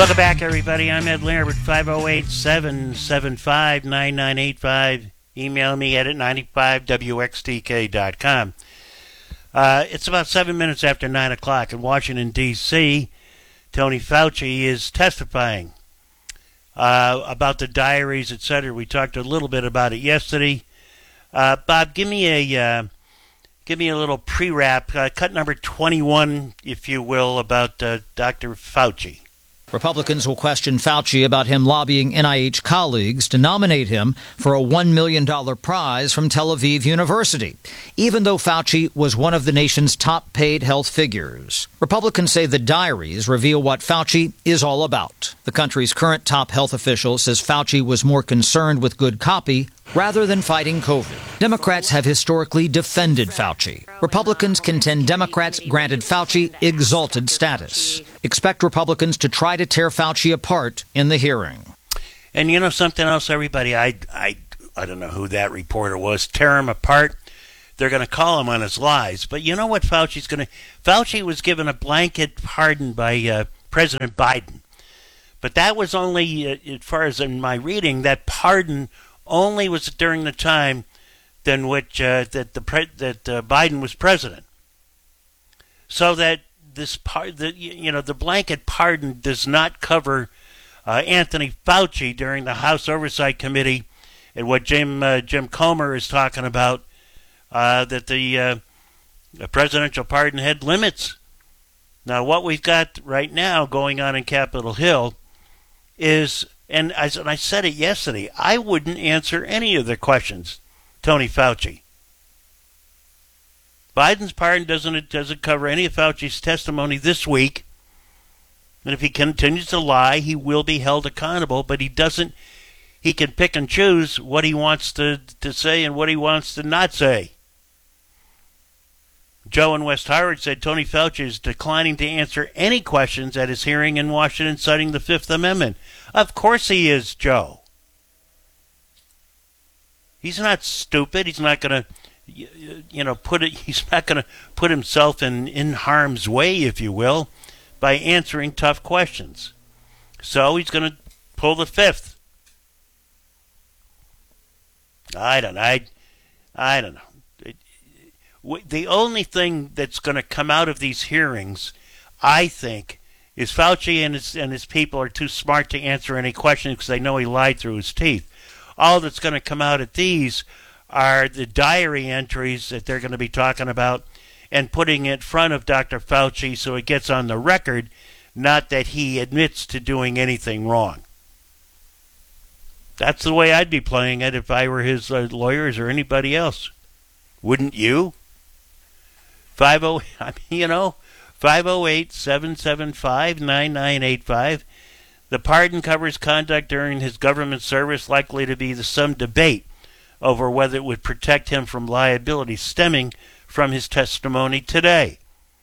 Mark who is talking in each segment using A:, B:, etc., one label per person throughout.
A: Welcome back, everybody. I'm Ed Lambert, 508-775-9985. Email me at 95wxtk.com. It's about 7 minutes after 9 o'clock in Washington, D.C. Tony Fauci is testifying about the diaries, etc. We talked a little bit about it yesterday. Bob, give me a little pre-wrap, cut number 21, if you will, about Dr. Fauci.
B: Republicans will question Fauci about him lobbying NIH colleagues to nominate him for a $1 million prize from Tel Aviv University, even though Fauci was one of the nation's top-paid health figures. Republicans say the diaries reveal what Fauci is all about. The country's current top health official says Fauci was more concerned with good copy rather than fighting COVID. Democrats have historically defended Fauci. Republicans contend Democrats granted Fauci exalted status. Expect Republicans to try to tear Fauci apart in the hearing.
A: And you know something else, everybody? I don't know who that reporter was. Tear him apart. They're going to call him on his lies. But you know what Fauci's going to... Fauci was given a blanket pardon by President Biden. But that was only, as far as in my reading, that pardon only was during the time than which that Biden was president. So that the blanket pardon does not cover Anthony Fauci during the House Oversight Committee and what Jim Comer is talking about, that the presidential pardon had limits. Now, what we've got right now going on in Capitol Hill is, and as I said it yesterday, I wouldn't answer any of the questions, Tony Fauci. Biden's pardon doesn't cover any of Fauci's testimony this week. And if he continues to lie, he will be held accountable, but he can pick and choose what he wants to say and what he wants to not say. Joe in West Harward said Tony Fauci is declining to answer any questions at his hearing in Washington, citing the Fifth Amendment. Of course he is, Joe. He's not stupid. He's not going to, he's not going to put himself in harm's way, if you will, by answering tough questions. So he's going to pull the Fifth. I don't know. The only thing that's going to come out of these hearings, I think, is Fauci and his people are too smart to answer any questions because they know he lied through his teeth. All that's going to come out of these are the diary entries that they're going to be talking about and putting in front of Dr. Fauci so it gets on the record, not that he admits to doing anything wrong. That's the way I'd be playing it if I were his lawyers or anybody else. Wouldn't you? 508-775-9985. The pardon covers conduct during his government service likely to be some debate over whether it would protect him from liability stemming from his testimony today.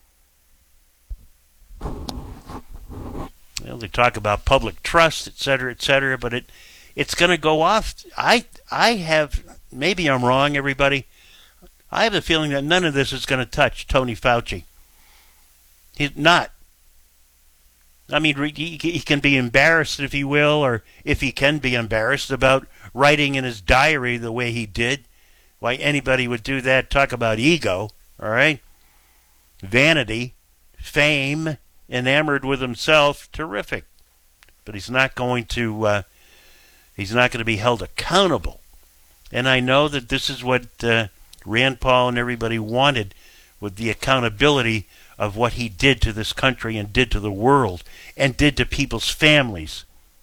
A: Well, they talk about public trust, etc., but it's going to go off. I have, maybe I'm wrong, everybody. I have a feeling that none of this is going to touch Tony Fauci. He's not. I mean, he can be embarrassed, if he will, or if he can be embarrassed about writing in his diary the way he did. Why anybody would do that? Talk about ego, all right? Vanity, fame, enamored with himself, terrific. But he's not going to be held accountable. And I know that this is what Rand Paul and everybody wanted, with the accountability of what he did to this country and did to the world and did to people's families.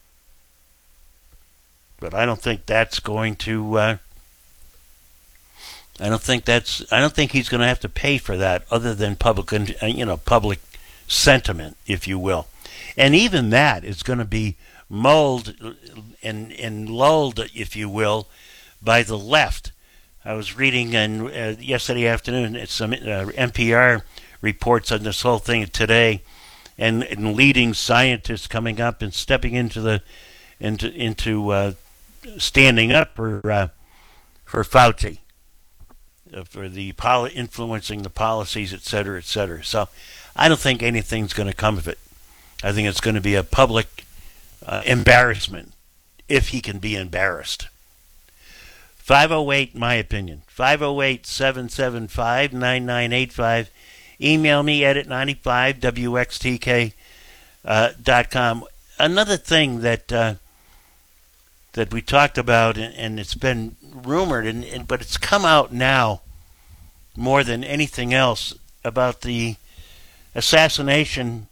A: But I don't think that's going to. I don't think he's going to have to pay for that, other than public sentiment, if you will. And even that is going to be mulled and lulled, if you will, by the left. I was reading yesterday afternoon some NPR reports on this whole thing today, and leading scientists coming up and stepping into standing up for Fauci, for the influencing the policies, etc., etc. So I don't think anything's going to come of it. I think it's going to be a public embarrassment, if he can be embarrassed. 508, my opinion. 508-775-9985. Email me, edit95wxtk.com. Another thing that we talked about, and it's been rumored, but it's come out now more than anything else, about the assassination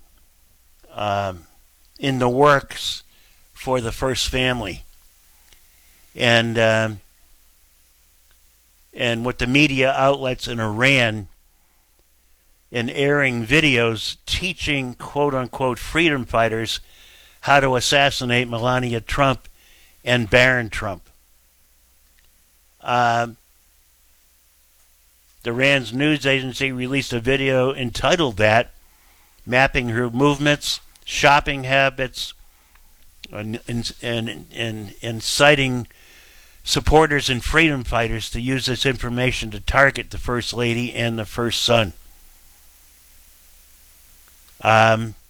A: in the works for the first family. And what the media outlets in Iran, in airing videos teaching quote-unquote freedom fighters how to assassinate Melania Trump and Barron Trump. Iran's news agency released a video entitled that, mapping her movements, shopping habits, and inciting supporters and freedom fighters to use this information to target the First Lady and the First Son.